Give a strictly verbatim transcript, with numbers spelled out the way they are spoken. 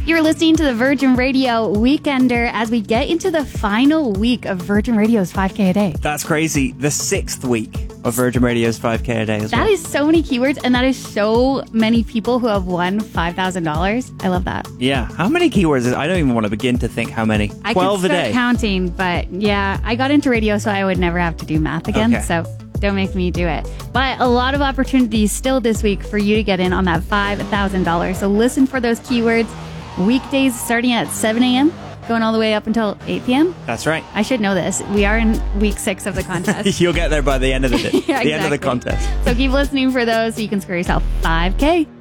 You're listening to the Virgin Radio Weekender as we get into the final week of Virgin Radio's five K a day. That's crazy. The sixth week of Virgin Radio's five K a day as That well. is so many keywords, and that is so many people who have won five thousand dollars. I love that. Yeah. How many keywords? Is, I don't even want to begin to think how many. I twelve could a start day. counting, but yeah, I got into radio so I would never have to do math again. Okay. So don't make me do it. But a lot of opportunities still this week for you to get in on that five thousand dollars. So listen for those keywords. Weekdays starting at seven a.m., going all the way up until eight p.m. That's right. I should know this. We are in week six of the contest. You'll get there by the end of the day. Yeah, the end of the exactly. contest. So keep listening for those so you can score yourself five K.